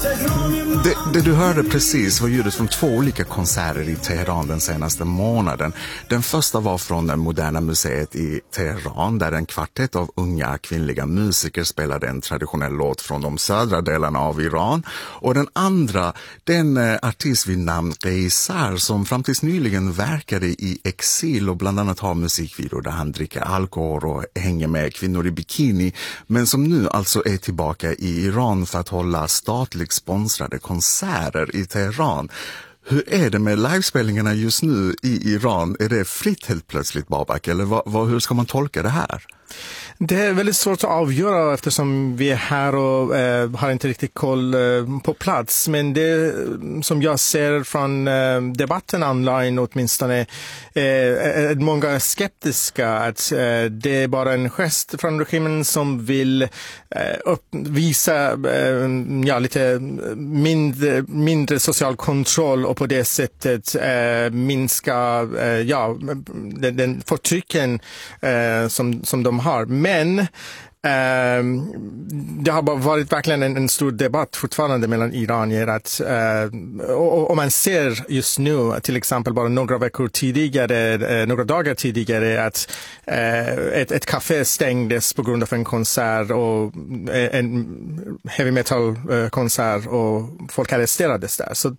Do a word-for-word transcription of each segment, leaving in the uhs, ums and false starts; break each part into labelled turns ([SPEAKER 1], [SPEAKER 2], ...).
[SPEAKER 1] Det, det du hörde precis var ljudet från två olika konserter i Teheran den senaste månaden. Den första var från det Moderna museet i Teheran där en kvartett av unga kvinnliga musiker spelade en traditionell låt från de södra delarna av Iran. Och den andra, den artist vid namn Qeisar som fram tills nyligen verkade i exil och bland annat har musikvideo där han dricker alkohol och hänger med kvinnor i bikini, men som nu alltså är tillbaka i Iran för att hålla statligt sponsrade konserter i Teheran. Hur är det med livespelningarna just nu i Iran? Är det fritt helt plötsligt, Babak? Eller vad, vad, hur ska man tolka det här?
[SPEAKER 2] Det är väldigt svårt att avgöra eftersom vi är här och eh, har inte riktigt koll eh, på plats. Men det som jag ser från eh, debatten online åtminstone eh, är många är skeptiska att eh, det är bara en gest från regimen som vill eh, upp, visa eh, ja, lite mindre, mindre social kontroll och på det sättet eh, minska eh, ja, den, den förtrycken eh, som, som de har. Men eh, det har bara varit verkligen en, en stor debatt fortfarande mellan iranier att eh, och, och man ser just nu till exempel bara några veckor tidigare, eh, några dagar tidigare att eh, ett, ett café stängdes på grund av en konsert och en heavy metal eh, konsert och folk arresterades där. Så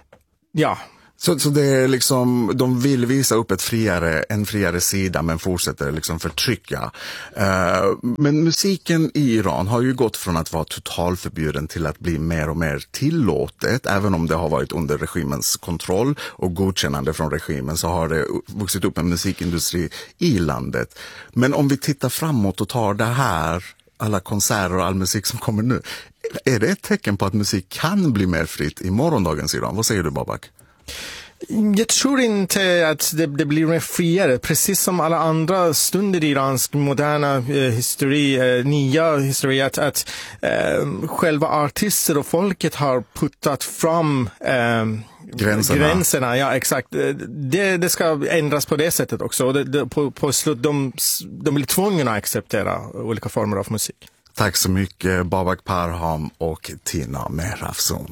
[SPEAKER 2] ja.
[SPEAKER 1] Så, så det är liksom, de vill visa upp ett friare, en friare sida men fortsätter liksom förtrycka. Uh, men musiken i Iran har ju gått från att vara totalförbjuden till att bli mer och mer tillåtet. Även om det har varit under regimens kontroll och godkännande från regimen så har det vuxit upp en musikindustri i landet. Men om vi tittar framåt och tar det här, alla konserter och all musik som kommer nu, är det ett tecken på att musik kan bli mer fritt i morgondagens Iran? Vad säger du, Babak?
[SPEAKER 2] Jag tror inte att det, det blir mer friare. Precis som alla andra stunder i iransk moderna eh, histori, eh, nya historia, att, att eh, själva artister och folket har puttat fram eh, gränserna. gränserna. Ja, exakt. Det, det ska ändras på det sättet också. Och det, det, på, på slut, de, de blir tvungna att acceptera olika former av musik.
[SPEAKER 1] Tack så mycket, Babak Parham och Tina Mehrafzoon.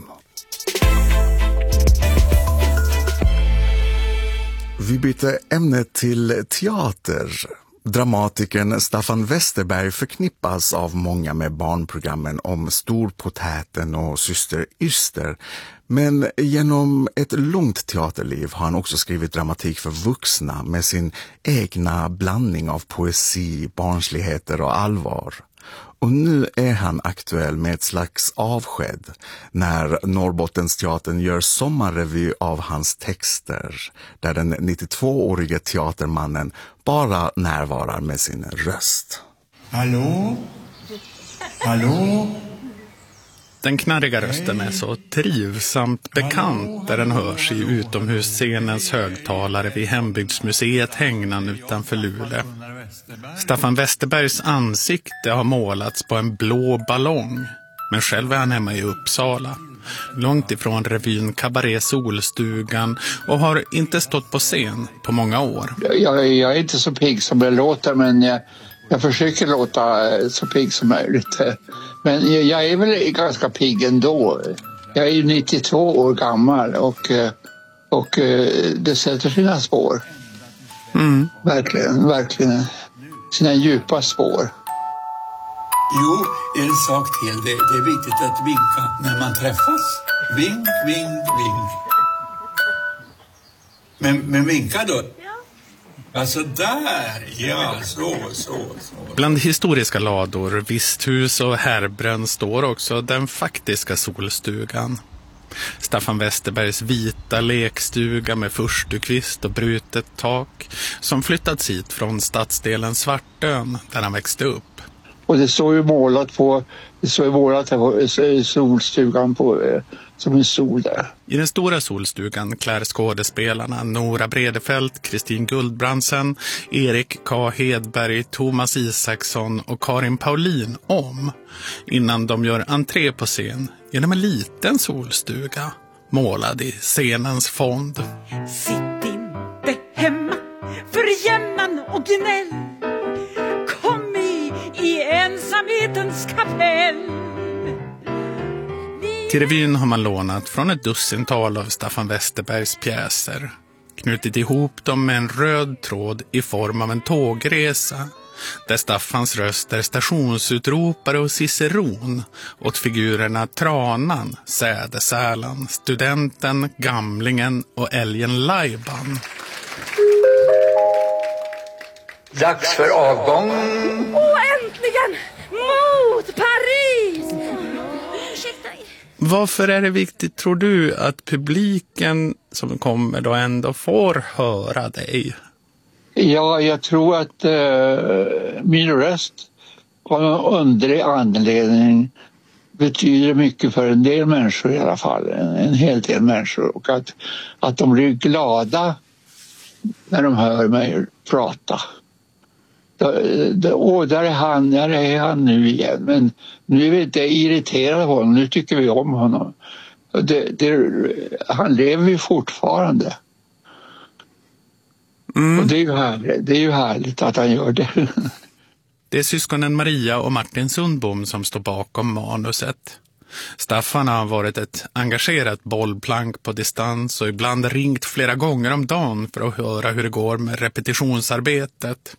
[SPEAKER 1] Vi byter ämne till teater. Dramatikern Staffan Westerberg förknippas av många med barnprogrammen om Storpotäten och Syster Yster. Men genom ett långt teaterliv har han också skrivit dramatik för vuxna med sin egna blandning av poesi, barnsligheter och allvar. Och nu är han aktuell med ett slags avsked när Norrbottensteatern gör sommarrevy av hans texter där den nittiotvåårige teatermannen bara närvarar med sin röst.
[SPEAKER 3] Hallå? Hallå?
[SPEAKER 4] Den knarriga rösten är så trivsamt bekant där den hörs i utomhusscenens högtalare vid Hembygdsmuseet Hängnan utanför Luleå. Staffan Westerbergs ansikte har målats på en blå ballong, men själv är han hemma i Uppsala, långt ifrån revyn Kabaré Solstugan och har inte stått på scen på många år.
[SPEAKER 5] Jag, jag är inte så pigg som jag låter, men jag, jag försöker låta så pigg som möjligt. Men jag, jag är väl ganska pigg ändå. Jag är ju nittiotvå år gammal och, och det sätter sina spår.
[SPEAKER 4] Mm.
[SPEAKER 5] Verkligen, verkligen. Sina djupa spår.
[SPEAKER 3] Jo, en sak till. Det, det är viktigt att vinka när man träffas. Vink, vink, vink. Men, men vinka då. Alltså där, ja, så, så, så.
[SPEAKER 4] Bland historiska lador, visthus och härbränn står också den faktiska Solstugan. Staffan Westerbergs vita lekstuga med förstukvist och brutet tak som flyttats hit från stadsdelen Svartön där han växte upp.
[SPEAKER 5] Och det står ju målat på, det står ju målat här på Solstugan på, som en sol där.
[SPEAKER 4] I den stora Solstugan klär skådespelarna Nora Bredefelt, Kristin Guldbrandsen, Erik K. Hedberg, Thomas Isaksson och Karin Paulin om innan de gör entré på scen genom en liten solstuga målad i scenens fond.
[SPEAKER 6] Sitt inte hemma för jämnan och gnäll. Kom i, i ensamhetens kapell.
[SPEAKER 4] Till revyn har man lånat från ett dussintal av Staffan Westerbergs pjäser. Knutit ihop dem med en röd tråd i form av en tågresa. Där Staffans röst är stationsutropare och ciceron åt figurerna Tranan, Sädesälan, Studenten, Gamlingen och Älgen Lajban.
[SPEAKER 5] Dags för avgång.
[SPEAKER 6] Åh, äntligen! Mot Paris! Ursäkta.
[SPEAKER 4] Varför är det viktigt, tror du, att publiken som kommer då ändå får höra dig?
[SPEAKER 5] Ja, jag tror att uh, min röst av någon underlig anledning betyder mycket för en del människor i alla fall. En, en hel del människor. Och att, att de blir glada när de hör mig prata. Åh, där är han, där är han nu igen. Men nu är vi inte irriterade på honom, nu tycker vi om honom. Det, det, han lever ju fortfarande. Mm. Och det är, ju härligt, det är ju härligt att han gör det.
[SPEAKER 4] Det är syskonen Maria och Martin Sundbom som står bakom manuset. Staffan har varit ett engagerat bollplank på distans och ibland ringt flera gånger om dagen för att höra hur det går med repetitionsarbetet.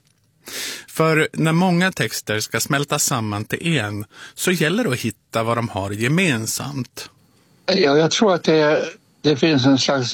[SPEAKER 4] För när många texter ska smälta samman till en så gäller det att hitta vad de har gemensamt.
[SPEAKER 5] Ja, jag tror att det, det finns en slags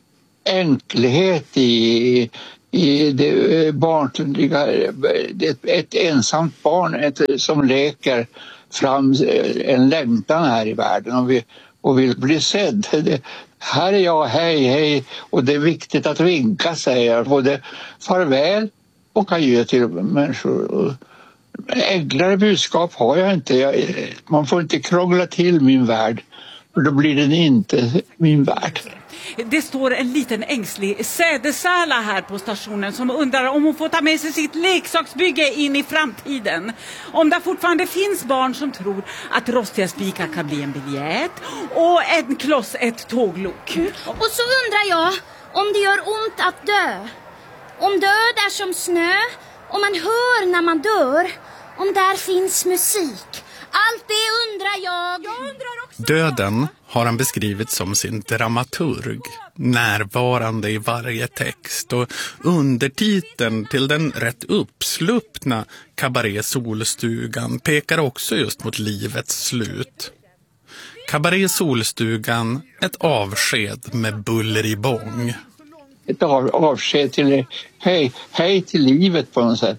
[SPEAKER 5] enkelhet i, i det barnliga, ett, ett ensamt barn ett, som leker fram en längtan här i världen och, vi, och vill bli sedd. Det, här är jag, hej, hej, och det är viktigt att vinka, säger jag. Både farväl och adjö till människor. Enklare budskap har jag inte. Jag, man får inte krångla till min värld, för då blir den inte min värld.
[SPEAKER 6] Det står en liten ängslig Sädesäla här på stationen som undrar om hon får ta med sig sitt leksaksbygge in i framtiden. Om det fortfarande finns barn som tror att rostiga spikar kan bli en biljett och en kloss ett tåglok.
[SPEAKER 7] Och så undrar jag om det gör ont att dö. Om död är som snö, om man hör när man dör, om där finns musik. Allt det undrar jag. jag undrar också
[SPEAKER 4] Döden har han beskrivit som sin dramaturg, närvarande i varje text, och undertiteln till den rätt uppsluppna Kabaré Solstugan pekar också just mot livets slut. Kabaré Solstugan, ett avsked med buller i bång.
[SPEAKER 5] Ett av, avsked till hej, hej till livet på något sätt.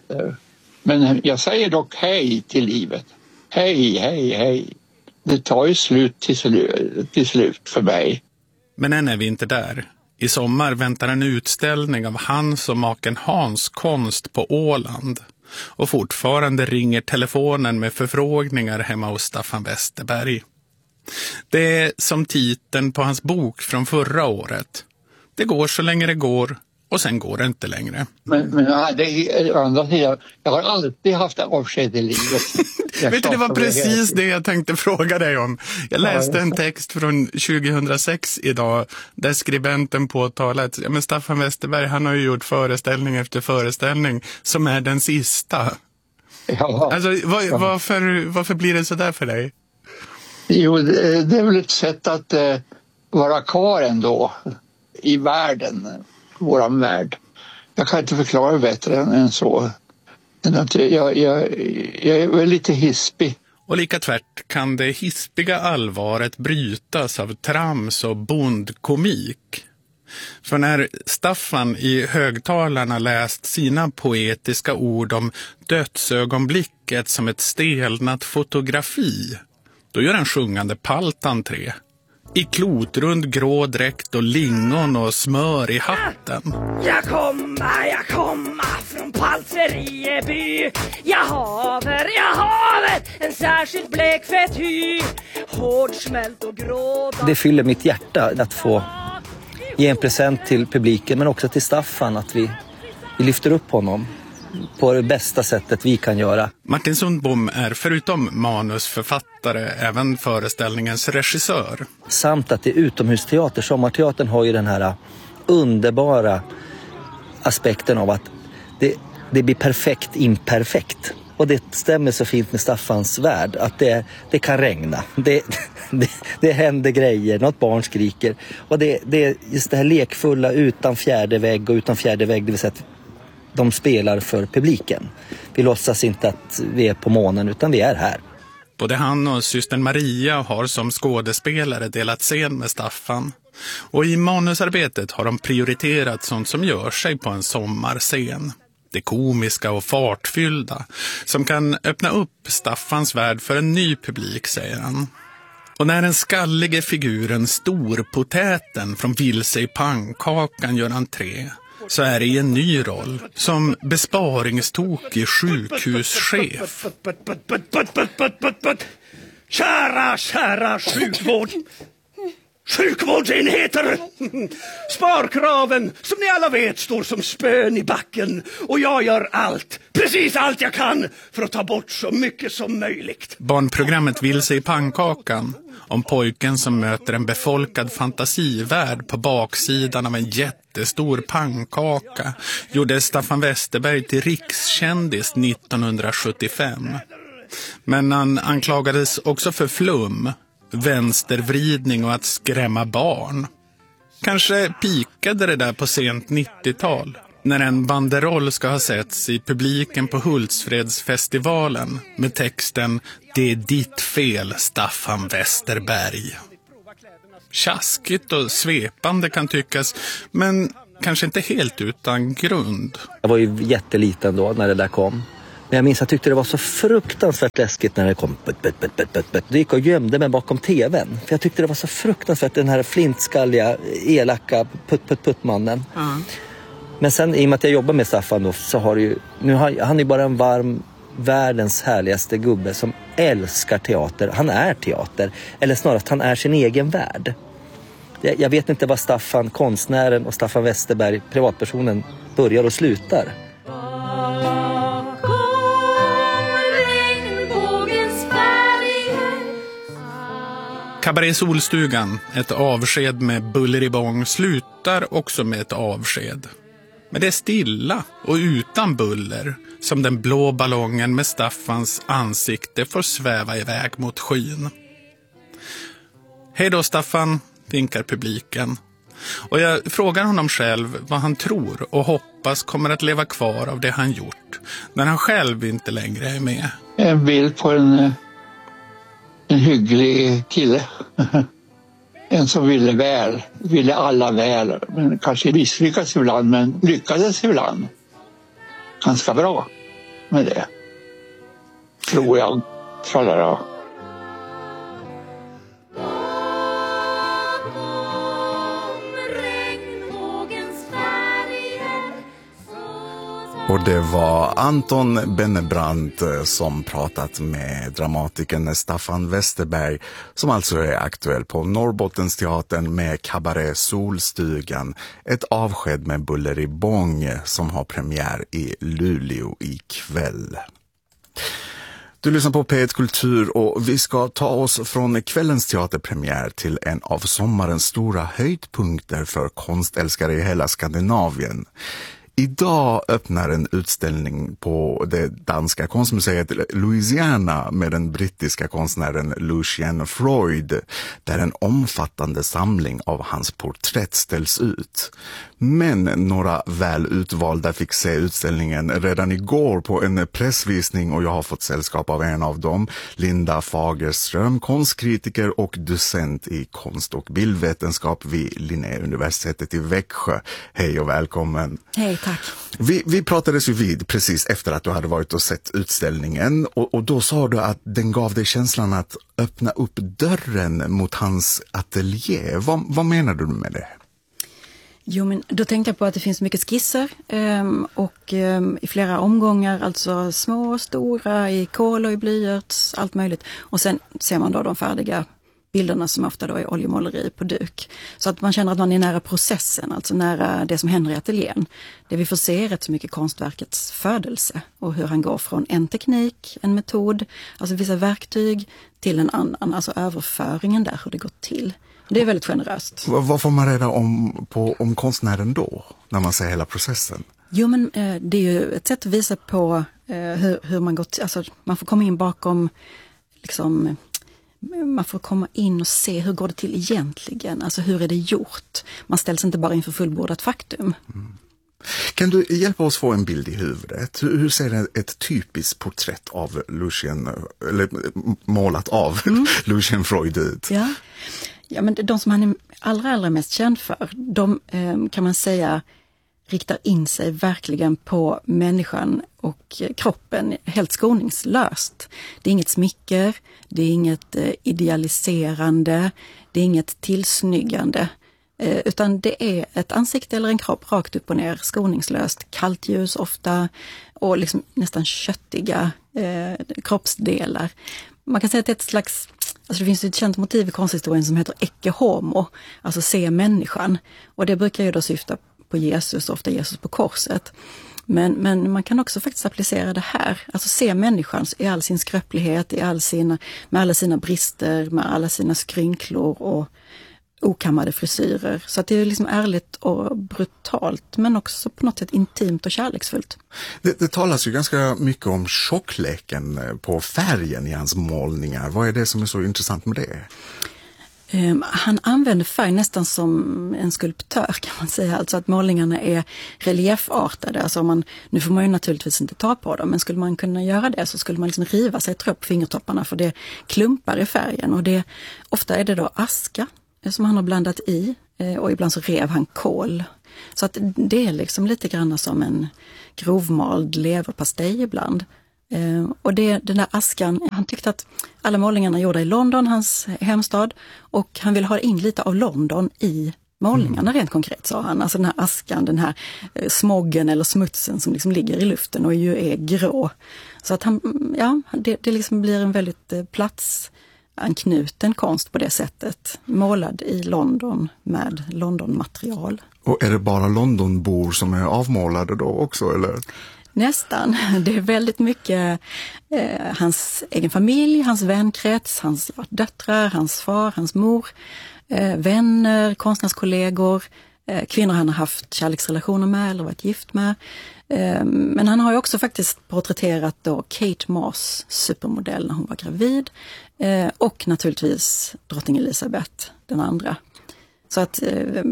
[SPEAKER 5] Men jag säger dock hej till livet. Hej, hej, hej. Det tar ju slut till, slut till slut för mig.
[SPEAKER 4] Men än är vi inte där. I sommar väntar en utställning av Hans och maken Hans konst på Åland. Och fortfarande ringer telefonen med förfrågningar hemma hos Staffan Westerberg. Det är som titeln på hans bok från förra året. Det går så länge det går, och sen går det inte längre.
[SPEAKER 5] Men, men det är andra sidan. Jag har alltid haft avsked i livet.
[SPEAKER 4] Vet du, det var precis det jag tänkte fråga dig om. Jag läste en text från tjugohundrasex idag där skribenten påtalade att ja, men Staffan Westerberg, han har ju gjort föreställning efter föreställning som är den sista.
[SPEAKER 5] Ja.
[SPEAKER 4] Alltså, var, ja. varför, varför blir det så där för dig?
[SPEAKER 5] Jo, det, det är väl ett sätt att eh, vara kvar ändå i världen, våran värld. Jag kan inte förklara bättre än, än så. Att jag, jag, jag är väl lite hispig.
[SPEAKER 4] Och lika tvärt kan det hispiga allvaret brytas av trams och bondkomik. För när Staffan i högtalarna läst sina poetiska ord om dödsögonblicket som ett stelnat fotografi, då gör en sjungande palt entré. I klotrund grå dräkt och lingon och smör i hatten.
[SPEAKER 6] Jag kommer, jag kommer från Palserieby. Jag haver, jag haver en särskild blek fety. Hårdsmält och grå.
[SPEAKER 8] Det fyller mitt hjärta att få ge en present till publiken, men också till Staffan, att vi, vi lyfter upp honom på det bästa sättet vi kan göra.
[SPEAKER 4] Martin Sundbom är förutom manusförfattare även föreställningens regissör.
[SPEAKER 8] Samt att det är utomhusteater. Sommarteatern har ju den här underbara aspekten av att det, det blir perfekt imperfekt. Och det stämmer så fint med Staffans värld att det, det kan regna. Det, det, det händer grejer, något barn skriker. Och det, det är just det här lekfulla utan fjärde vägg och utan fjärde vägg, det vill säga att de spelar för publiken. Vi låtsas inte att vi är på månen utan vi är här.
[SPEAKER 4] Både han och systern Maria har som skådespelare delat scen med Staffan. Och i manusarbetet har de prioriterat sånt som gör sig på en sommarscen. Det komiska och fartfyllda som kan öppna upp Staffans värld för en ny publik, säger han. Och när den skallige figuren Storpotäten från Vilse i pannkakan gör entré, så är det i en ny roll som besparingstokig sjukhuschef.
[SPEAKER 9] Kära, kära sjukvård. Sjukvårdsenheter! Sparkraven, som ni alla vet, står som spön i backen. Och jag gör allt, precis allt jag kan, för att ta bort så mycket som möjligt.
[SPEAKER 4] Barnprogrammet Vilse i pannkakan, om pojken som möter en befolkad fantasivärld på baksidan av en jättestor pannkaka, gjorde Staffan Westerberg till rikskändis nittonhundrasjuttiofem. Men han anklagades också för flum, vänstervridning och att skrämma barn. Kanske pikade det där på sent nittiotal, när en banderoll ska ha setts i publiken på Hultsfredsfestivalen med texten "Det är ditt fel, Staffan Westerberg". Tjaskigt och svepande kan tyckas, men kanske inte helt utan grund.
[SPEAKER 8] Jag var ju jätteliten då när det där kom. Men jag minns att jag tyckte det var så fruktansvärt läskigt när det kom. Put, put, put, put, put, put. Det gick och gömde mig bakom tvn. För jag tyckte det var så fruktansvärt, den här flintskalliga, elaka put, put, put mannen. Uh-huh. Men sen i och med att jag jobbar med Staffan då, så har det ju, nu har, han är bara en varm, världens härligaste gubbe som älskar teater. Han är teater. Eller snarare att han är sin egen värld. Jag, jag vet inte vad Staffan, konstnären, och Staffan Westerberg, privatpersonen, börjar och slutar.
[SPEAKER 4] Kabaré Solstugan, ett avsked med buller i bång, slutar också med ett avsked. Men det är stilla och utan buller, som den blå ballongen med Staffans ansikte får sväva iväg mot skyn. Hej då Staffan, vinkar publiken. Och jag frågar honom själv vad han tror och hoppas kommer att leva kvar av det han gjort, när han själv inte längre är med.
[SPEAKER 5] En bild på en... En hygglig kille. En som ville väl. Ville alla väl. Men kanske misslyckades ibland, men lyckades ibland. Ganska bra med det. Tror jag. Tror jag.
[SPEAKER 1] Och det var Anton Bennebrant som pratat med dramatikern Staffan Westerberg, som alltså är aktuell på Norrbottensteatern med Kabaré Solstugan, ett avsked med buller i bång, som har premiär i Luleå ikväll. Du lyssnar på P ett Kultur och vi ska ta oss från kvällens teaterpremiär till en av sommarens stora höjdpunkter för konstälskare i hela Skandinavien. Idag öppnar en utställning på det danska konstmuseet Louisiana med den brittiska konstnären Lucien Freud, där en omfattande samling av hans porträtt ställs ut. Men några väl utvalda fick se utställningen redan igår på en pressvisning, och jag har fått sällskap av en av dem, Linda Fagerström, konstkritiker och docent i konst- och bildvetenskap vid Linnéuniversitetet i Växjö. Hej och välkommen.
[SPEAKER 10] Hej, tack.
[SPEAKER 1] Vi, vi pratades ju vid precis efter att du hade varit och sett utställningen, och, och då sa du att den gav dig känslan att öppna upp dörren mot hans ateljé. Vad, vad menar du med det?
[SPEAKER 10] Jo, men då tänkte jag på att det finns mycket skisser um, och um, i flera omgångar, alltså små, stora, i kol och i blyerts, allt möjligt. Och sen ser man då de färdiga bilderna som ofta då är oljemåleri på duk. Så att man känner att man är nära processen, alltså nära det som händer i ateljén. Det vi får se är rätt så mycket konstverkets födelse och hur han går från en teknik, en metod, alltså vissa verktyg till en annan, alltså överföringen där, hur det går till. Det är väldigt generöst.
[SPEAKER 1] Vad får man reda om, på, om konstnären då, när man ser hela processen?
[SPEAKER 10] Jo, men eh, det är ju ett sätt att visa på hur, hur man går till, alltså man får komma in bakom, liksom, man får komma in och se hur går det till egentligen, alltså hur är det gjort. Man ställs inte bara inför fullbordat faktum.
[SPEAKER 1] Mm. Kan du hjälpa oss få en bild i huvudet? Hur, hur ser ett typiskt porträtt av Lucien, eller målat av mm. Lucien Freud ut?
[SPEAKER 10] Ja. ja, men de som han är allra, allra mest känd för, de kan man säga riktar in sig verkligen på människan och kroppen helt skoningslöst. Det är inget smicker, det är inget idealiserande, det är inget tillsnyggande, utan det är ett ansikte eller en kropp rakt upp och ner, skoningslöst, kallt ljus ofta och liksom nästan köttiga eh, kroppsdelar. Man kan säga att det är ett slags, alltså det finns ett känt motiv i konsthistorien som heter ecce homo, alltså se människan, och det brukar ju då syfta på Jesus, ofta Jesus på korset. Men, men man kan också faktiskt applicera det här, alltså se människan i all sin skröplighet, i all sina, med alla sina brister, med alla sina skrynklor och okammade frisyrer. Så att det är liksom ärligt och brutalt, men också på något sätt intimt och kärleksfullt.
[SPEAKER 1] Det, det talas ju ganska mycket om tjockleken på färgen i hans målningar. Vad är det som är så intressant med det?
[SPEAKER 10] Um, han använder färg nästan som en skulptör, kan man säga. Alltså att målningarna är reliefartade. Alltså man, nu får man ju naturligtvis inte ta på dem, men skulle man kunna göra det så skulle man liksom riva sig tror jag, på fingertopparna, för det klumpar i färgen. Och det, ofta är det då aska som han har blandat i, och ibland så rev han kol. Så att det är liksom lite grann som en grovmald leverpastej ibland. Och det, den där askan, han tyckte att alla målningarna gjorda i London, hans hemstad, och han ville ha in lite av London i målningarna, mm. rent konkret sa han. Alltså den här askan, den här smoggen eller smutsen som liksom ligger i luften och ju är grå. Så att han, ja, det, det liksom blir en väldigt plats anknuten konst på det sättet, målad i London med London-material.
[SPEAKER 1] Och är det bara Londonbor som är avmålade då också, eller?
[SPEAKER 10] Nästan. Det är väldigt mycket eh, hans egen familj, hans vänkrets, hans ja, döttrar, hans far, hans mor, eh, vänner, konstnärskollegor, eh, kvinnor han har haft kärleksrelationer med eller varit gift med. Eh, men han har ju också faktiskt porträtterat då Kate Moss, supermodell, när hon var gravid. Eh, och naturligtvis drottning Elisabeth, den andra. Så att,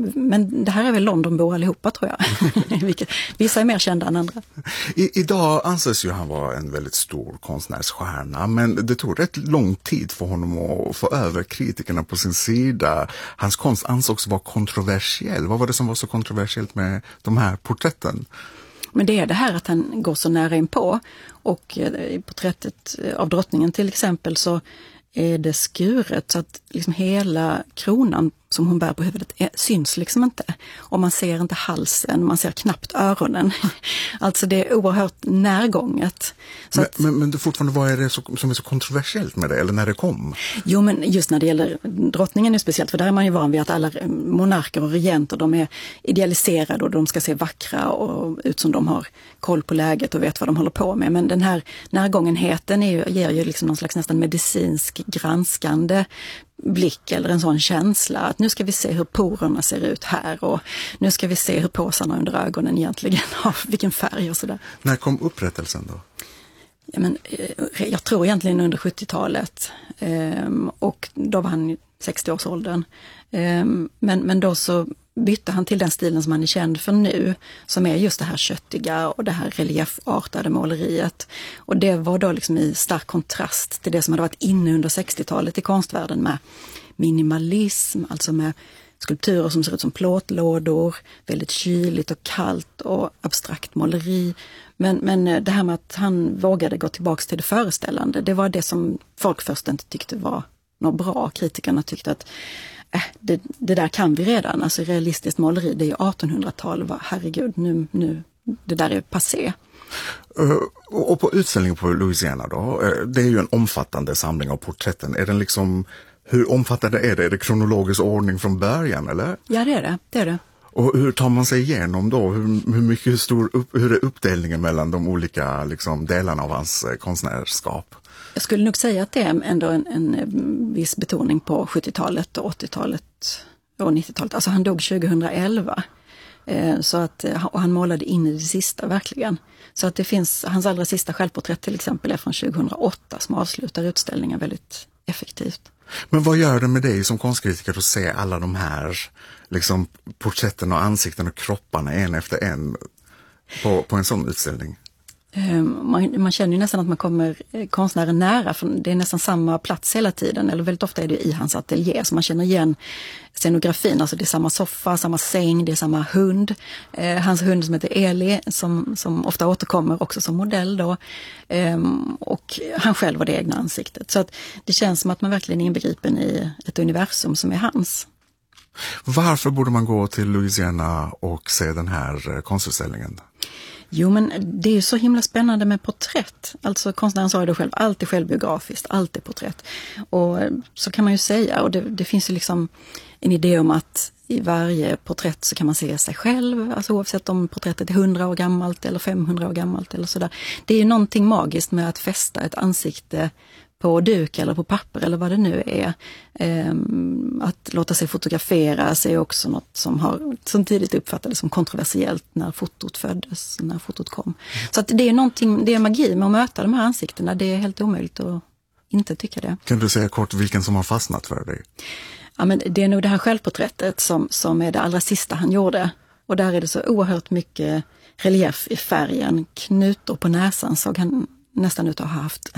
[SPEAKER 10] men det här är väl Londonbor allihopa tror jag. Vissa är mer kända än andra.
[SPEAKER 1] I, idag anses ju han vara en väldigt stor konstnärsstjärna, men det tog rätt lång tid för honom att få över kritikerna på sin sida. Hans konst ansågs vara kontroversiell. Vad var det som var så kontroversiellt med de här porträtten?
[SPEAKER 10] Men det är det här att han går så nära in på, och i porträttet av drottningen till exempel så är det skuret så att liksom hela kronan som hon bär på huvudet är, syns liksom inte. Och man ser inte halsen, man ser knappt öronen. Alltså det är oerhört närgånget. Så
[SPEAKER 1] men,
[SPEAKER 10] att,
[SPEAKER 1] men, men det fortfarande, vad är det så, som är så kontroversiellt med det, eller när det kom?
[SPEAKER 10] Jo, men just när det gäller drottningen är speciellt, för där är man ju van vid att alla monarker och regenter, de är idealiserade och de ska se vackra och ut som de har koll på läget och vet vad de håller på med. Men den här närgångenheten är ju, ger ju liksom någon slags nästan medicinsk granskande blick eller en sån känsla att nu ska vi se hur porerna ser ut här och nu ska vi se hur påsarna under ögonen egentligen har, vilken färg och sådär.
[SPEAKER 1] När kom upprättelsen då?
[SPEAKER 10] Ja, men, jag tror egentligen under sjuttiotalet och då var han i sextio-årsåldern. Men, men då så bytte han till den stilen som han är känd för nu, som är just det här köttiga och det här reliefartade måleriet. Och det var då liksom i stark kontrast till det som hade varit inne under sextiotalet i konstvärlden med minimalism, alltså med skulpturer som ser ut som plåtlådor, väldigt kyligt och kallt och abstrakt måleri. Men, men det här med att han vågade gå tillbaka till det föreställande, det var det som folk först inte tyckte var något bra. Kritikerna tyckte att äh, det, det där kan vi redan, alltså realistiskt måleri, det är artonhundratal, herregud, nu, nu, det där är passé.
[SPEAKER 1] Uh, och på utställningen på Louisiana då, uh, det är ju en omfattande samling av porträtten. Är den liksom, hur omfattande är det? Är det kronologisk ordning från början, eller?
[SPEAKER 10] Ja, det är det, det är det.
[SPEAKER 1] Och hur tar man sig igenom då? Hur, hur mycket hur stor upp, hur är uppdelningen mellan de olika liksom, delarna av hans eh, konstnärskap?
[SPEAKER 10] Jag skulle nog säga att det är ändå en, en viss betoning på sjuttiotalet och åttiotalet och nittiotalet. Alltså han dog tjugohundraelva. Så att, och han målade in i det sista verkligen. Så att det finns, hans allra sista självporträtt till exempel är från tjugohundraåtta som avslutar utställningen väldigt effektivt.
[SPEAKER 1] Men vad gör det med dig som konstkritiker att se alla de här liksom, porträtten och ansikten och kropparna en efter en på, på en sån utställning?
[SPEAKER 10] Man, man känner ju nästan att man kommer konstnären nära, för det är nästan samma plats hela tiden, eller väldigt ofta är det i hans ateljé, så man känner igen scenografin, alltså det är samma soffa, samma säng, det är samma hund, eh, hans hund som heter Eli som, som ofta återkommer också som modell då, ehm, och han själv var det egna ansiktet, så att det känns som att man verkligen är inbegripen i ett universum som är hans.
[SPEAKER 1] Varför borde man gå till Louisiana och se den här konstutställningen?
[SPEAKER 10] Jo, men det är ju så himla spännande med porträtt. Alltså konstnären sa ju det själv, allt är självbiografiskt, allt är porträtt. Och så kan man ju säga, och det, det finns ju liksom en idé om att i varje porträtt så kan man se sig själv, alltså oavsett om porträttet är hundra år gammalt eller femhundra år gammalt eller sådär. Det är ju någonting magiskt med att fästa ett ansikte på duk eller på papper eller vad det nu är. Ehm, att låta sig fotograferas är också något som har som tidigt uppfattades som kontroversiellt när fotot föddes, när fotot kom. Så att det är någonting, det är magi med att möta de här ansiktena. Det är helt omöjligt att inte tycka det.
[SPEAKER 1] Kan du säga kort vilken som har fastnat för dig?
[SPEAKER 10] Ja, men det är nog det här självporträttet som, som är det allra sista han gjorde. Och där är det så oerhört mycket relief i färgen. Knutor på näsan såg han nästan ut att ha haft.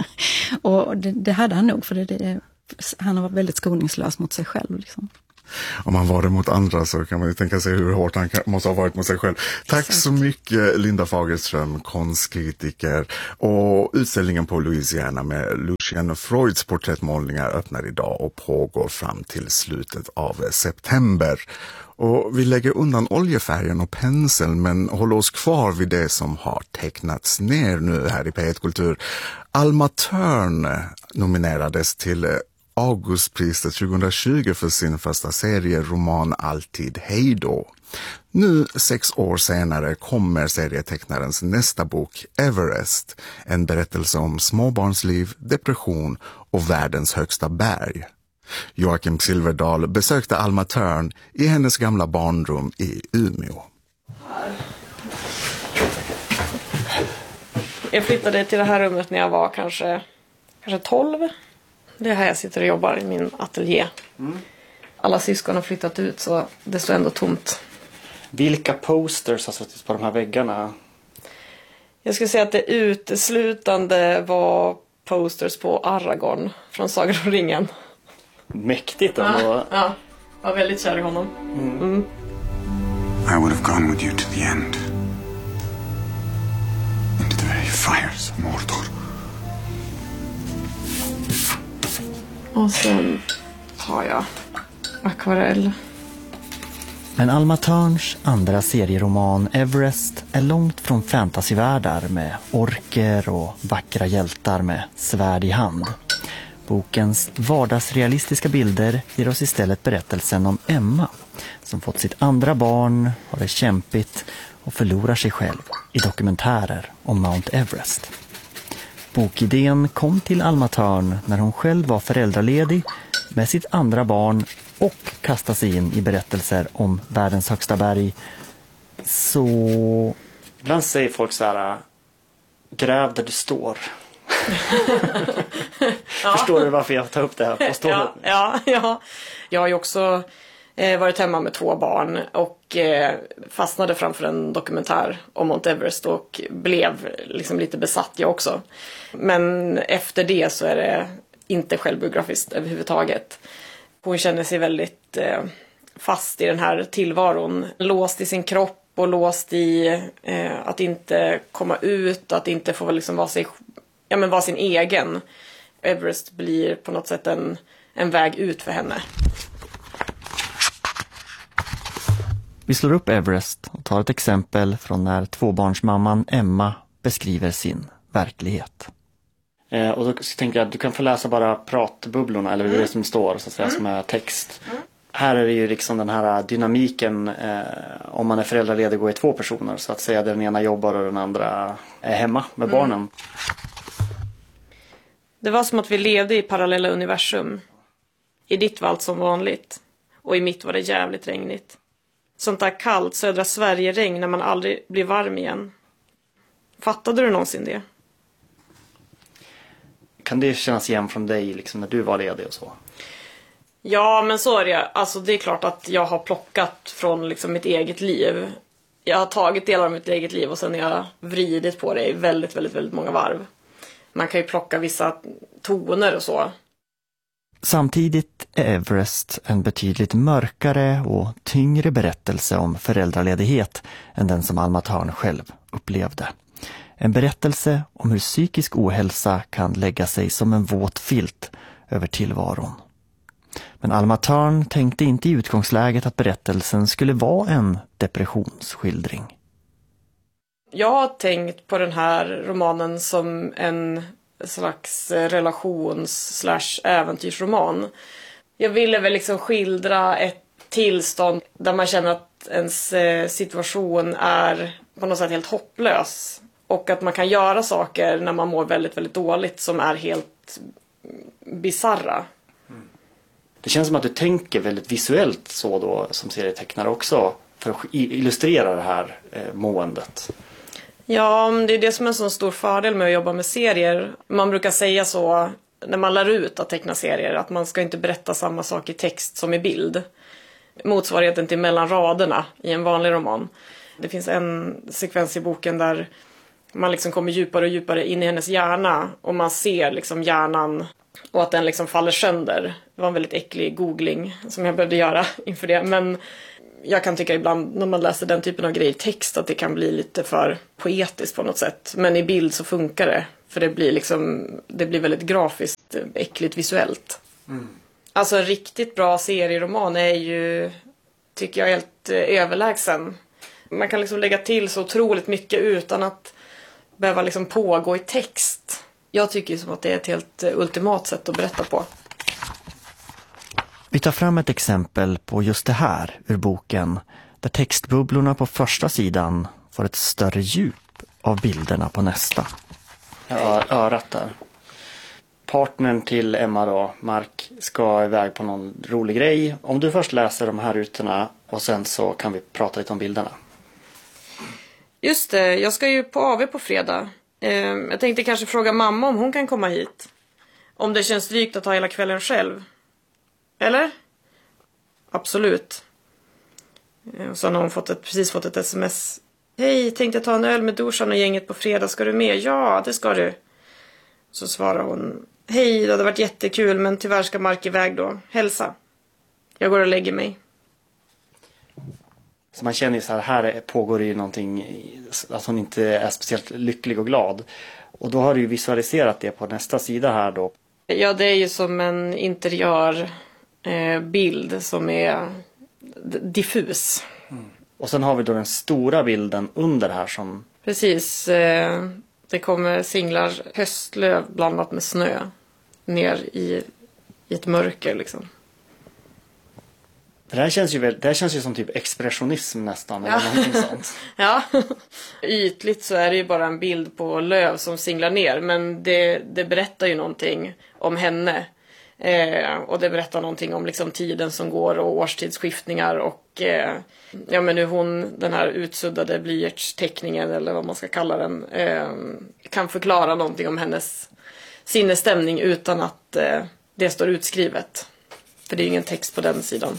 [SPEAKER 10] Och det, det hade han nog, för det, det, han har varit väldigt skoningslös mot sig själv. Liksom.
[SPEAKER 1] Om han var det mot andra så kan man ju tänka sig hur hårt han kan, måste ha varit mot sig själv. Tack Exakt. Så mycket Linda Fagerström, konstkritiker. Och utställningen på Louisiana med Lucian Freuds porträttmålningar öppnar idag och pågår fram till slutet av september. Och vi lägger undan oljefärgen och penseln, men håller oss kvar vid det som har tecknats ner nu här i P ett Kultur. Alma Törn nominerades till Augustpriset tjugohundratjugo för sin första serieroman Alltid hejdå. Nu, sex år senare, kommer serietecknarens nästa bok Everest, en berättelse om småbarnsliv, depression och världens högsta berg. Joakim Silverdal besökte Alma Törn i hennes gamla barnrum i Umeå.
[SPEAKER 11] Jag flyttade till det här rummet när jag var kanske, kanske tolv. Det är här jag sitter och jobbar i min ateljé. Mm. Alla syskon har flyttat ut så det står ändå tomt.
[SPEAKER 12] Vilka posters har suttit på de här väggarna?
[SPEAKER 11] Jag skulle säga att det uteslutande var posters på Aragorn från Sagan om ringen.
[SPEAKER 12] Mäktigt ändå.
[SPEAKER 11] Ja, ja, jag var väldigt kär i honom. Mm. Mm.
[SPEAKER 13] I would have gone with you to the end. Into the very fires of Mordor.
[SPEAKER 11] Och sen har jag akvarell.
[SPEAKER 14] Men Alma Törns andra serieroman Everest är långt från fantasyvärldar med orker och vackra hjältar med svärd i hand. Bokens vardagsrealistiska bilder ger oss istället berättelsen om Emma som fått sitt andra barn, har det kämpigt och förlorar sig själv i dokumentärer om Mount Everest. Bokidén kom till Alma Törn när hon själv var föräldraledig med sitt andra barn och kastade sig in i berättelser om världens högsta berg. Så...
[SPEAKER 12] Ibland säger folk så här: gräv där du står. Ja. Förstår du varför jag tar upp det här på stålet?
[SPEAKER 11] Ja, ja, ja. Jag har ju också eh, varit hemma med två barn och eh, fastnade framför en dokumentär om Mount Everest och blev liksom lite besatt jag också. Men efter det så är det inte självbiografiskt överhuvudtaget. Hon känner sig väldigt eh, fast i den här tillvaron, låst i sin kropp och låst i eh, att inte komma ut, att inte få liksom vara, sig, ja, men vara sin egen. Everest blir på något sätt en, en väg ut för henne.
[SPEAKER 14] Vi slår upp Everest och tar ett exempel från när tvåbarnsmamman Emma beskriver sin verklighet.
[SPEAKER 12] Eh, och då tänkte jag att du kan få läsa bara pratbubblorna, eller mm. det som står så att säga, mm. som är text. Mm. Här är det ju liksom den här dynamiken eh, om man är föräldraledig och är två personer, så att säga den ena jobbar och den andra är hemma med mm. barnen.
[SPEAKER 11] Det var som att vi levde i parallella universum. I ditt var allt som vanligt och i mitt var det jävligt regnigt. Sånt där kallt södra Sverige-regn när man aldrig blir varm igen. Fattade du någonsin det?
[SPEAKER 12] Kan det kännas igen från dig liksom när du var ledig och så?
[SPEAKER 11] Ja, men så är det. Alltså det är klart att jag har plockat från liksom mitt eget liv. Jag har tagit delar av mitt eget liv och sen har jag vridit på det i väldigt, väldigt, väldigt många varv. Man kan ju plocka vissa toner och så.
[SPEAKER 14] Samtidigt är Everest en betydligt mörkare och tyngre berättelse om föräldraledighet än den som Alma Thörn själv upplevde. En berättelse om hur psykisk ohälsa kan lägga sig som en våt filt över tillvaron. Men Alma Thörn tänkte inte i utgångsläget att berättelsen skulle vara en depressionsskildring.
[SPEAKER 11] Jag har tänkt på den här romanen som en slags relations slash äventyrsroman. Jag ville väl liksom skildra ett tillstånd där man känner att ens situation är på något sätt helt hopplös. Och att man kan göra saker när man mår väldigt, väldigt dåligt som är helt bizarra.
[SPEAKER 12] Det känns som att du tänker väldigt visuellt så då som serietecknare också för att illustrera det här eh, måendet.
[SPEAKER 11] Ja, det är det som är en så stor fördel med att jobba med serier. Man brukar säga så när man lär ut att teckna serier att man ska inte berätta samma sak i text som i bild. Motsvarigheten till mellan raderna i en vanlig roman. Det finns en sekvens i boken där man liksom kommer djupare och djupare in i hennes hjärna och man ser liksom hjärnan och att den liksom faller sönder. Det var en väldigt äcklig googling som jag behövde göra inför det. Men jag kan tycka ibland när man läser den typen av grejer i text att det kan bli lite för poetiskt på något sätt. Men i bild så funkar det. För det blir liksom, det blir väldigt grafiskt, äckligt visuellt. Mm. Alltså en riktigt bra serieroman är ju, tycker jag, helt överlägsen. Man kan liksom lägga till så otroligt mycket utan att behöva liksom pågå i text. Jag tycker som att det är ett helt ultimat sätt att berätta på.
[SPEAKER 14] Vi tar fram ett exempel på just det här ur boken där textbubblorna på första sidan får ett större djup av bilderna på nästa.
[SPEAKER 12] Ja, örat där. Partnern till Emma då, Mark, ska iväg på någon rolig grej. Om du först läser de här rutorna och sen så kan vi prata lite om bilderna.
[SPEAKER 11] Just det, jag ska ju på A V på fredag. Eh, jag tänkte kanske fråga mamma om hon kan komma hit. Om det känns drygt att ta hela kvällen själv. Eller? Absolut. Och så har hon fått ett, precis fått ett sms. Hej, tänkte ta en öl med Dorsan och gänget på fredag. Ska du med? Ja, det ska du. Så svarar hon. Hej, det hade varit jättekul men tyvärr ska Mark iväg då. Hälsa. Jag går och lägger mig.
[SPEAKER 12] Så man känner ju så här, här pågår det ju någonting, att hon inte är speciellt lycklig och glad. Och då har du ju visualiserat det på nästa sida här då.
[SPEAKER 11] Ja, det är ju som en interiör eh, bild som är diffus.
[SPEAKER 12] Mm. Och sen har vi då den stora bilden under här som...
[SPEAKER 11] Precis, eh, det kommer singlar höstlöv blandat med snö ner i, i ett mörker liksom.
[SPEAKER 12] Det här känns ju, väl, det här känns ju som typ expressionism nästan.
[SPEAKER 11] Ja.
[SPEAKER 12] Eller någonting sånt.
[SPEAKER 11] Ja, ytligt så är det ju bara en bild på löv som singlar ner. Men det, det berättar ju någonting om henne. Eh, och det berättar någonting om liksom tiden som går och årstidsskiftningar. Och eh, ja, men hur hon, den här utsuddade blyertsteckningen eller vad man ska kalla den, eh, kan förklara någonting om hennes sinnesstämning utan att eh, det står utskrivet. För det är ju ingen text på den sidan.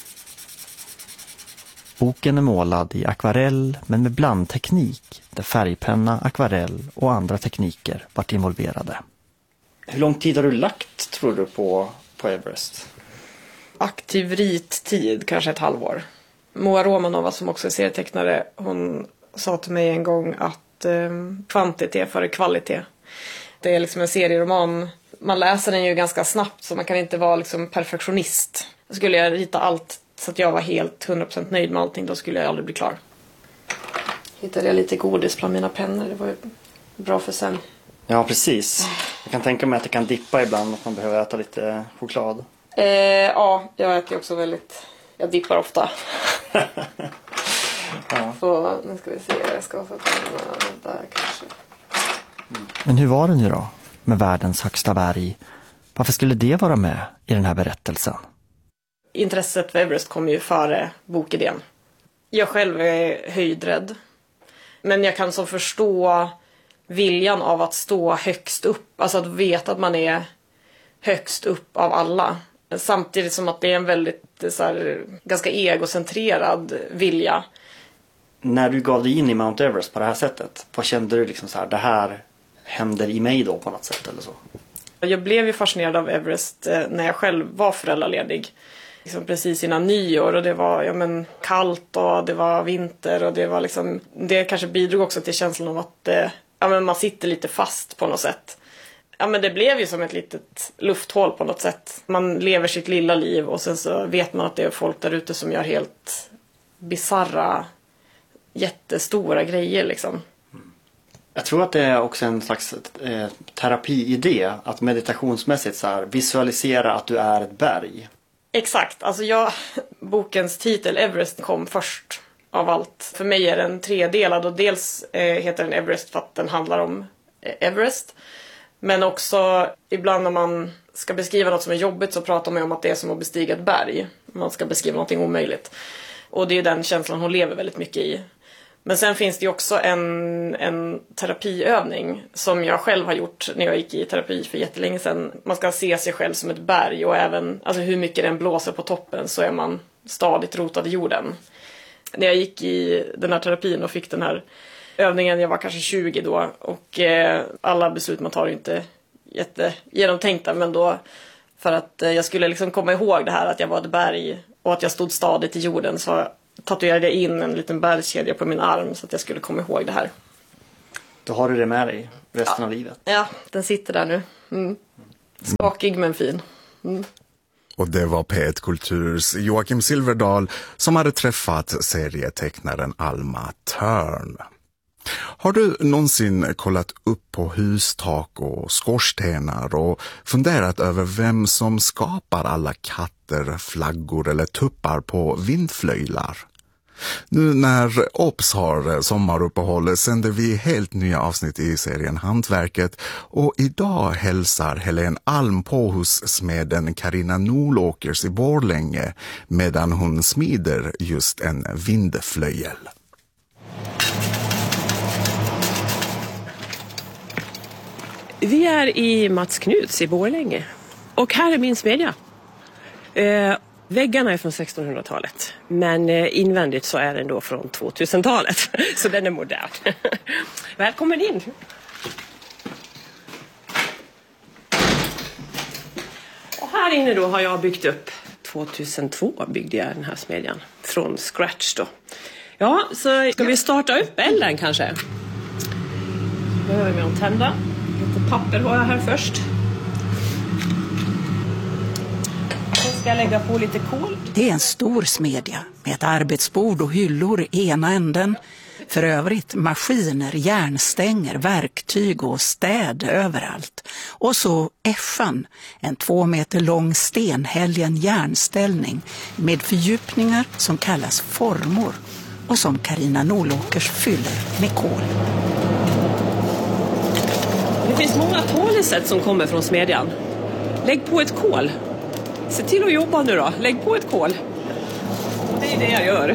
[SPEAKER 14] Boken är målad i akvarell men med blandteknik där färgpenna, akvarell och andra tekniker varit involverade.
[SPEAKER 12] Hur lång tid har du lagt, tror du, på, på Everest?
[SPEAKER 11] Aktiv rittid, kanske ett halvår. Moa Romanova som också är serietecknare, hon sa till mig en gång att eh, kvantitet före kvalitet. Det är liksom en serieroman. Man läser den ju ganska snabbt så man kan inte vara liksom perfektionist. Skulle jag rita allt så att jag var helt hundra procent nöjd med allting, då skulle jag aldrig bli klar. Hittade jag lite godis bland mina pennor, det var ju bra för sen.
[SPEAKER 12] Ja, precis. Jag kan tänka mig att det kan dippa ibland att man behöver äta lite choklad.
[SPEAKER 11] Eh, ja, jag äter ju också väldigt... Jag dippar ofta.
[SPEAKER 12] Ja.
[SPEAKER 11] Så nu ska vi se, jag ska få pengarna där kanske.
[SPEAKER 14] Men hur var det nu då med världens högsta berg? Varför skulle det vara med i den här berättelsen?
[SPEAKER 11] Intresset för Everest kom ju före bokidén. Jag själv är höjdrädd. Men jag kan så förstå viljan av att stå högst upp. Alltså att veta att man är högst upp av alla. Samtidigt som att det är en väldigt så här, ganska egocentrerad vilja.
[SPEAKER 12] När du gav dig in i Mount Everest på det här sättet, vad kände du liksom så här, det här händer i mig då på något sätt eller så?
[SPEAKER 11] Jag blev ju fascinerad av Everest när jag själv var föräldraledig. Liksom precis innan nyår, och det var ja, men, kallt och det var vinter och det var liksom, det kanske bidrog också till känslan av att eh, ja, men man sitter lite fast på något sätt. Ja, men det blev ju som ett litet lufthål på något sätt. Man lever sitt lilla liv och sen så vet man att det är folk där ute som gör helt bizarra, jättestora grejer liksom.
[SPEAKER 12] Jag tror att det är också en slags eh, terapiidé att meditationsmässigt så här, visualisera att du är ett berg.
[SPEAKER 11] Exakt, alltså jag, bokens titel Everest kom först av allt. För mig är den tredelad och dels eh, heter den Everest för att den handlar om eh, Everest. Men också ibland när man ska beskriva något som är jobbigt så pratar man om att det är som att bestiga ett berg. Man ska beskriva någonting omöjligt. Och det är den känslan hon lever väldigt mycket i. Men sen finns det också en, en terapiövning som jag själv har gjort när jag gick i terapi för jättelänge sedan. Man ska se sig själv som ett berg och även alltså hur mycket den blåser på toppen så är man stadigt rotad i jorden. När jag gick i den här terapin och fick den här övningen, jag var kanske tjugo då och eh, alla beslut man tar är inte jättegenomtänkta, men då för att eh, jag skulle liksom komma ihåg det här att jag var ett berg och att jag stod stadigt i jorden så tatuerade jag in en liten bergskedja på min arm så att jag skulle komma ihåg det här.
[SPEAKER 12] Då har du det med dig resten
[SPEAKER 11] ja.
[SPEAKER 12] av livet.
[SPEAKER 11] Ja, den sitter där nu. Mm. Skakig men fin. Mm.
[SPEAKER 1] Och det var P ett Kulturs Joakim Silverdal som hade träffat serietecknaren Alma Törn. Har du någonsin kollat upp på hustak och skorstenar och funderat över vem som skapar alla katter, flaggor eller tuppar på vindflöjlar? Nu när Ops har sommaruppehåll sänder vi helt nya avsnitt i serien Hantverket och idag hälsar Helen Alm på hos smeden Carina Nolokers i Borlänge medan hon smider just en vindflöjel.
[SPEAKER 15] Vi är i Mats Knuts i Borlänge och här är min smedja. Eh, väggarna är från sextonhundratalet men eh, invändigt så är den då från tvåtusentalet så den är modern. Välkommen in! Och här inne då har jag byggt upp, tvåtusentvå byggde jag den här smedjan från scratch då. Ja, så ska vi starta upp elden kanske? Behöver vi en tända. Lite papper har jag här först. Sen ska jag lägga på lite kol.
[SPEAKER 16] Det är en stor smedja med ett arbetsbord och hyllor i ena änden. För övrigt maskiner, järnstänger, verktyg och städ överallt. Och så äschan, en två meter lång stenhälgen järnställning med fördjupningar som kallas formor och som Carina Nolokers fyller med kol.
[SPEAKER 15] Det finns många talesätt som kommer från smedjan. Lägg på ett kol. Se till att jobba nu då. Lägg på ett kol. Och det är det jag gör.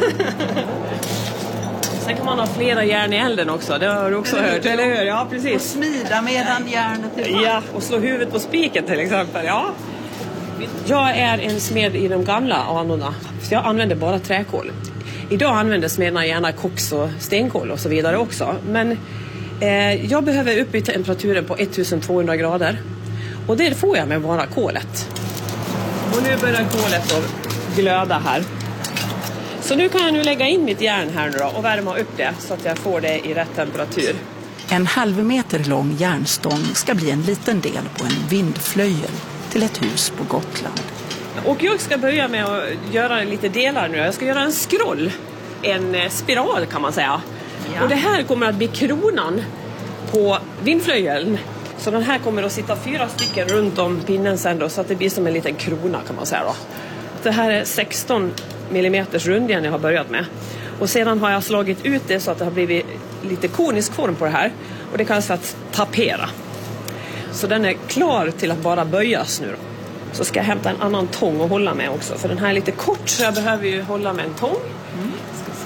[SPEAKER 15] Sen kan man ha flera järn i elden också. Det har du också eller hört, eller hur? Ja, precis.
[SPEAKER 16] Och smida medan järnet är varmt.
[SPEAKER 15] Ja, och slå huvudet på spiken till exempel. Ja. Jag är en smed i de gamla anorna. Så jag använder bara träkol. Idag använder smederna gärna koks och stenkol och så vidare också. Men eh, jag behöver upp i temperaturen på ettusentvåhundra grader. Och det får jag med bara kolet. Och nu börjar kolet då glöda här. Så nu kan jag nu lägga in mitt järn här nu då och värma upp det så att jag får det i rätt temperatur.
[SPEAKER 16] En halv meter lång järnstång ska bli en liten del på en vindflöjel till ett hus på Gotland.
[SPEAKER 15] Och jag ska börja med att göra lite delar nu. Jag ska göra en scroll, en spiral kan man säga. Ja. Och det här kommer att bli kronan på vindflöjeln. Så den här kommer att sitta fyra stycken runt om pinnen sen då, så att det blir som en liten krona kan man säga då. Det här är sexton millimeters rundjärn jag har börjat med. Och sedan har jag slagit ut det så att det har blivit lite konisk form på det här. Och det kallas för att tapera. Så den är klar till att bara böjas nu då. Så ska jag hämta en annan tång och hålla med också. För den här är lite kort så jag behöver ju hålla med en tång. Mm.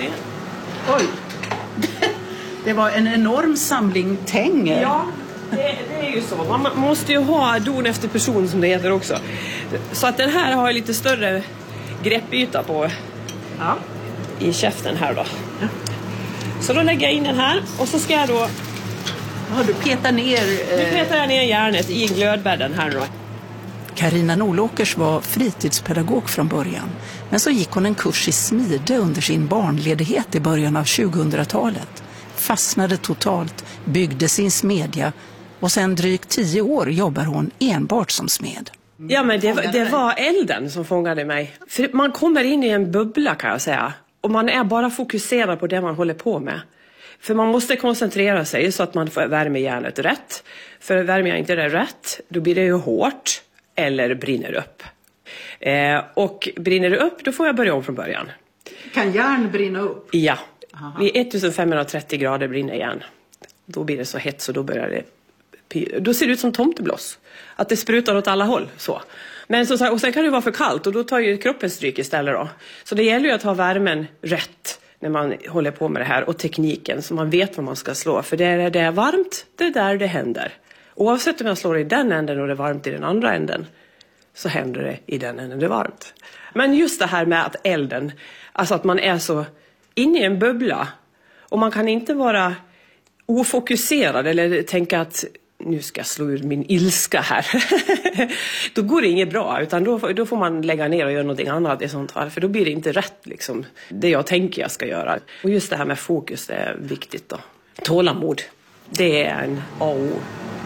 [SPEAKER 15] se.
[SPEAKER 16] Oj. Det var en enorm samling tänger.
[SPEAKER 15] Ja, det, det är ju så. Man måste ju ha don efter person som det heter också. Så att den här har lite större greppyta på ja. i käften här då. Ja. Så då lägger jag in den här och så ska jag då...
[SPEAKER 16] Ja, du petar ner...
[SPEAKER 15] Eh... Nu petar jag ner järnet i glödbädden här då.
[SPEAKER 16] Carina Nolåkers var fritidspedagog från början. Men så gick hon en kurs i smide under sin barnledighet i början av tjugohundratalet. Fastnade totalt, byggde sin smedja och sen drygt tio år jobbar hon enbart som smed.
[SPEAKER 15] Ja, men det, det var elden som fångade mig. För man kommer in i en bubbla kan jag säga. Och man är bara fokuserad på det man håller på med. För man måste koncentrera sig så att man får värma järnet rätt. För värmer jag inte det rätt, då blir det ju hårt eller brinner upp. Eh, och brinner det upp, då får jag börja om från början.
[SPEAKER 16] Kan järn brinna upp?
[SPEAKER 15] Ja. Aha. Vid femtonhundratrettio grader brinner järn. Då blir det så hett så då börjar det... Då ser det ut som tomtebloss. Att det sprutar åt alla håll. Så. Men så, och sen kan det vara för kallt och då tar ju kroppen stryk istället då. Så det gäller ju att ha värmen rätt när man håller på med det här. Och tekniken så man vet vad man ska slå. För det är, det är varmt, det är där det händer. Oavsett om jag slår i den änden och det är varmt i den andra änden. Så händer det i den änden det är varmt. Men just det här med att elden. Alltså att man är så inne i en bubbla. Och man kan inte vara ofokuserad eller tänka att nu ska jag slå ur min ilska här. Då går det inget bra utan då, då får man lägga ner och göra någonting annat i sånt fall. För då blir det inte rätt liksom, det jag tänker jag ska göra. Och just det här med fokus det är viktigt då. Tålamod, det är en A och O.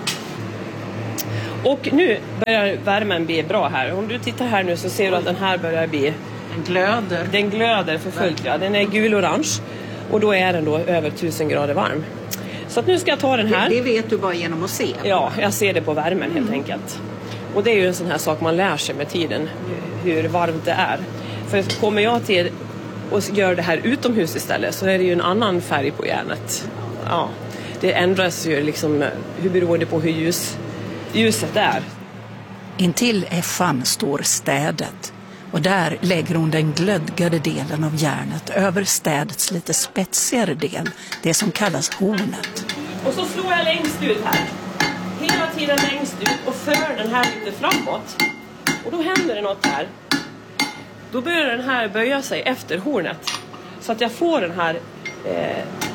[SPEAKER 15] Och nu börjar värmen bli bra här. Om du tittar här nu så ser du att den här börjar bli...
[SPEAKER 16] Den glöder.
[SPEAKER 15] Den glöder för fullt, ja. Den är gul-orange. Och då är den då över tusen grader varm. Så att nu ska jag ta den här.
[SPEAKER 16] Det, det vet du bara genom att se.
[SPEAKER 15] Ja, jag ser det på värmen helt mm. enkelt. Och det är ju en sån här sak man lär sig med tiden. Hur varmt det är. För kommer jag till och gör det här utomhus istället så är det ju en annan färg på järnet. Ja, det ändras ju liksom hur beroende på hur ljus, ljuset är.
[SPEAKER 16] Intill äffan står städet. Och där lägger hon den glödgade delen av järnet över städets lite spetsigare del, det som kallas hornet.
[SPEAKER 15] Och så slår jag längst ut här. Hela tiden längst ut och för den här lite framåt. Och då händer det något här. Då börjar den här böja sig efter hornet. Så att jag får den här eh,